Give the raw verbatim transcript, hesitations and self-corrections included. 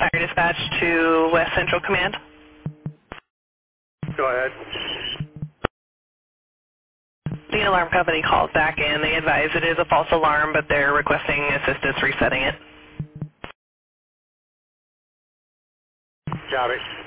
Fire Dispatch to West Central Command. Go ahead. The alarm company called back in. They advise it is a false alarm, but they're requesting assistance resetting it. Got it.